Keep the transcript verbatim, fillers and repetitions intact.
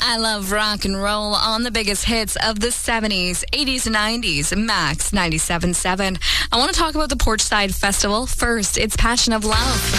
I love rock and roll on the biggest hits of the seventies, eighties, and nineties. Max ninety-seven point seven. I want to talk about the Porchside Festival. First, it's Passion of Love.